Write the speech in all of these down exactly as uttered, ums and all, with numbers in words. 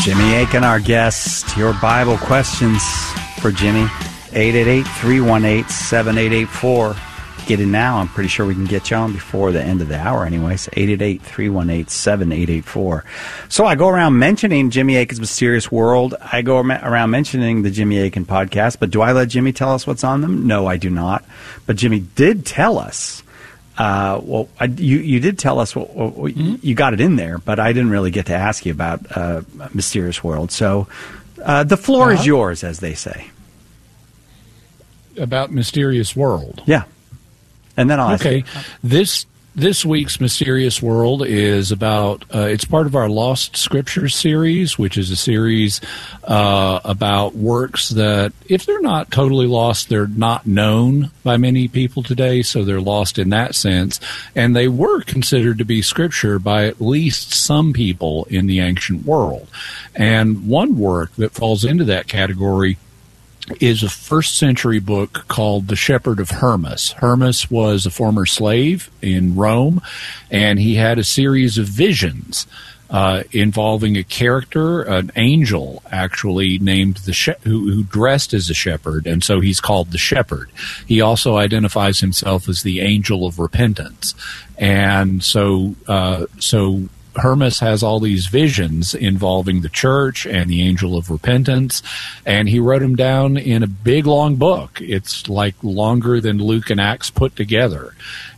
Jimmy Akin, our guest. Your Bible questions for Jimmy. eight eight eight, three one eight, seven eight eight four. Get in now. I'm pretty sure we can get you on before the end of the hour anyways. eight eight eight, three one eight, seven eight eight four. So I go around mentioning Jimmy Akin's Mysterious World. I go around mentioning the Jimmy Akin podcast, but do I let Jimmy tell us what's on them? No, I do not. But Jimmy did tell us. Uh, well, I, you you did tell us what, what, what mm-hmm. you got it in there, but I didn't really get to ask you about uh, Mysterious World. So uh, the floor uh-huh. is yours, as they say. About Mysterious World. Yeah. And then I'll okay. ask you. This this week's Mysterious World is about, uh, it's part of our Lost Scriptures series, which is a series uh, about works that, if they're not totally lost, they're not known by many people today, so they're lost in that sense. And they were considered to be Scripture by at least some people in the ancient world. And one work that falls into that category is a first century book called The Shepherd of Hermas. Hermas was a former slave in Rome, and he had a series of visions uh, involving a character, an angel actually, named the she- who, who dressed as a shepherd, and so he's called the Shepherd. He also identifies himself as the Angel of Repentance. And so uh, so Hermas has all these visions involving the church and the angel of repentance, and he wrote them down in a big, long book. It's like longer than Luke and Acts put together.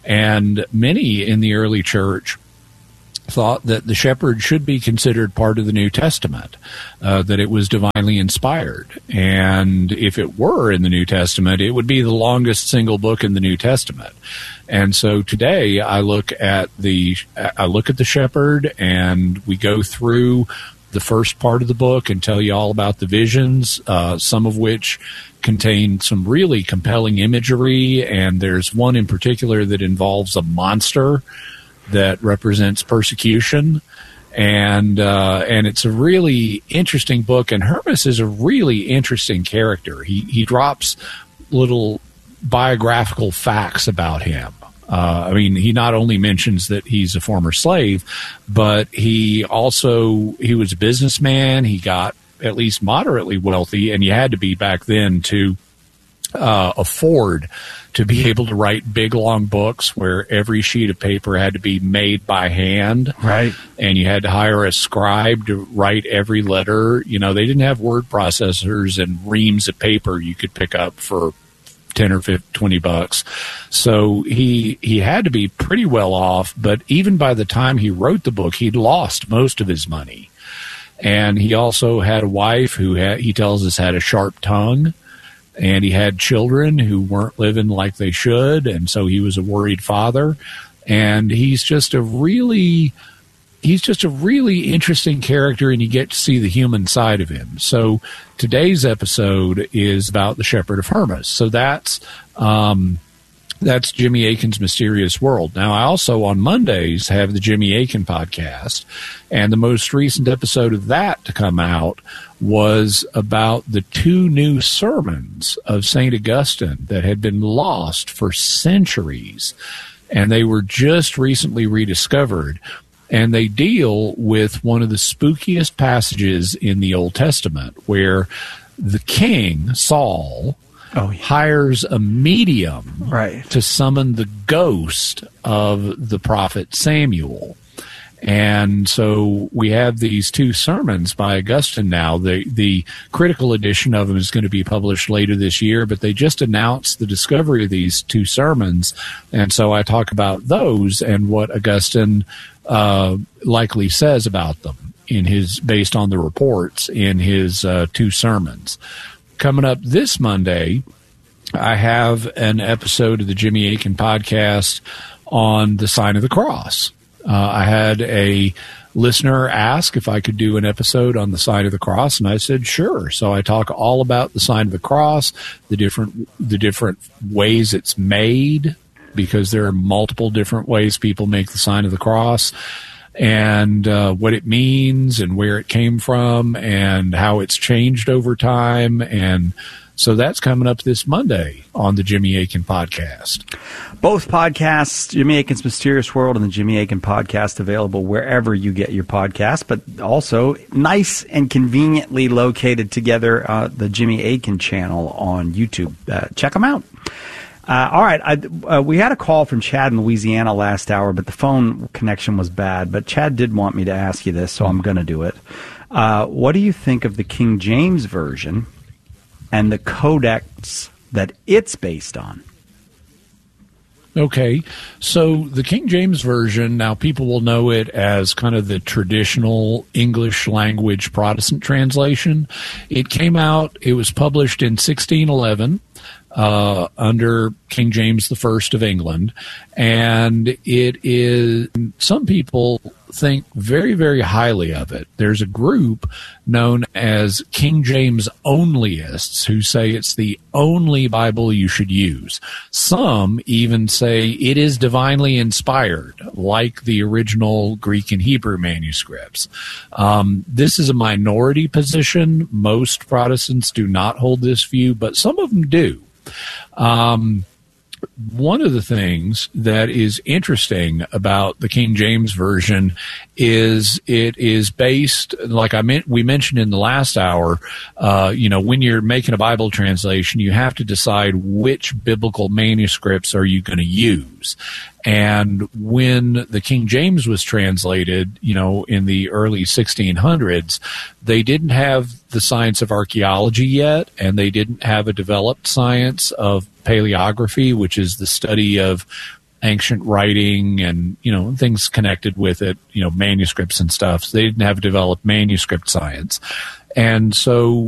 And many in the early church thought that the shepherd should be considered part of the New Testament, uh, that it was divinely inspired. And if it were in the New Testament, it would be the longest single book in the New Testament. And so today I look at the I look at the shepherd, and we go through the first part of the book and tell you all about the visions, uh, some of which contain some really compelling imagery. And there's one in particular that involves a monster that represents persecution. And uh, and it's a really interesting book. And Hermas is a really interesting character. He he drops little biographical facts about him. Uh, I mean, he not only mentions that he's a former slave, but he also, he was a businessman. He got at least moderately wealthy, and you had to be back then to uh, afford to be able to write big, long books where every sheet of paper had to be made by hand. Right. And you had to hire a scribe to write every letter. You know, they didn't have word processors and reams of paper you could pick up for ten or fifteen, twenty bucks. So he he had to be pretty well off, but even by the time he wrote the book, he'd lost most of his money. And he also had a wife who had, he tells us, had a sharp tongue, and he had children who weren't living like they should, and so he was a worried father. And he's just a really he's just a really interesting character, and you get to see the human side of him. So today's episode is about the Shepherd of Hermas. So that's um, that's Jimmy Akin's Mysterious World. Now, I also on Mondays have the Jimmy Akin podcast, and the most recent episode of that to come out was about the two new sermons of Saint Augustine that had been lost for centuries, and they were just recently rediscovered. And they deal with one of the spookiest passages in the Old Testament, where the king, Saul, oh, yeah. hires a medium right. to summon the ghost of the prophet Samuel. And so we have these two sermons by Augustine now. The the critical edition of them is going to be published later this year, but they just announced the discovery of these two sermons. And so I talk about those and what Augustine uh, likely says about them in his, based on the reports in his uh, two sermons. Coming up this Monday, I have an episode of the Jimmy Akin podcast on the sign of the cross. Uh, I had a listener ask if I could do an episode on the sign of the cross, and I said sure. So I talk all about the sign of the cross, the different the different ways it's made, because there are multiple different ways people make the sign of the cross, and uh, what it means and where it came from and how it's changed over time, and So that's coming up this Monday on the Jimmy Akin Podcast. Both podcasts, Jimmy Akin's Mysterious World and the Jimmy Akin Podcast, available wherever you get your podcasts, but also nice and conveniently located together, uh, the Jimmy Akin channel on YouTube. Uh, check them out. Uh, all right, I, uh, we had a call from Chad in Louisiana last hour, but the phone connection was bad. But Chad did want me to ask you this, so I'm going to do it. Uh, what do you think of the King James Version and the codex that it's based on? Okay, so the King James Version, now people will know it as kind of the traditional English language Protestant translation. It came out, it was published in sixteen eleven uh, under King James the First of England, and it is, some people think very, very highly of it. There's a group known as King James onlyists who say it's the only Bible you should use. Some even say it is divinely inspired, like the original Greek and Hebrew manuscripts. Um, this is a minority position. Most Protestants do not hold this view, but some of them do. Um, One of the things that is interesting about the King James Version is it is based, like I meant, we mentioned in the last hour, uh, you know, when you're making a Bible translation, you have to decide which biblical manuscripts are you going to use. And when the King James was translated, you know, in the early sixteen hundreds, they didn't have the science of archaeology yet, and they didn't have a developed science of paleography, which is the study of ancient writing and, you know, things connected with it, you know, manuscripts and stuff. So they didn't have a developed manuscript science. And so